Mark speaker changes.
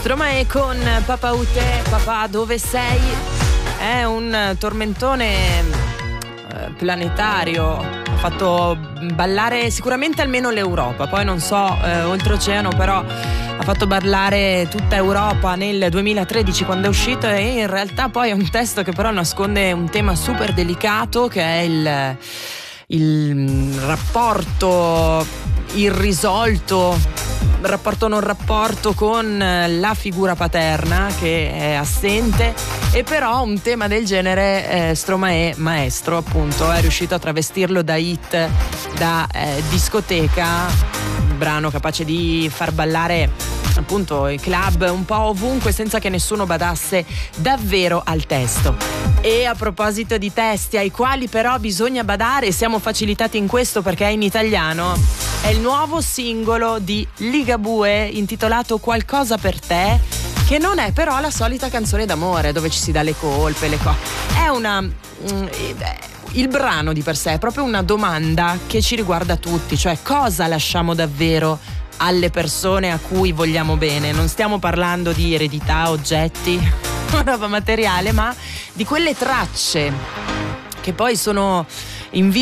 Speaker 1: Stromae con Papa Ute, Papà dove sei? È un tormentone planetario, ha fatto ballare sicuramente almeno l'Europa, poi non so oltreoceano, però ha fatto ballare tutta Europa nel 2013 quando è uscito, e in realtà poi è un testo che però nasconde un tema super delicato, che è il rapporto irrisolto, rapporto non rapporto con la figura paterna che è assente, e però un tema del genere Stromae, maestro appunto, è riuscito a travestirlo da hit, da discoteca, un brano capace di far ballare appunto i club un po' ovunque senza che nessuno badasse davvero al testo. E a proposito di testi ai quali però bisogna badare, siamo facilitati in questo perché è in italiano, è il nuovo singolo di Ligabue intitolato Qualcosa per te, che non è però la solita canzone d'amore dove ci si dà le colpe, le cose. È il brano di per sé è proprio una domanda che ci riguarda tutti, cioè cosa lasciamo davvero alle persone a cui vogliamo bene. Non stiamo parlando di eredità, oggetti, roba materiale, ma di quelle tracce che poi sono in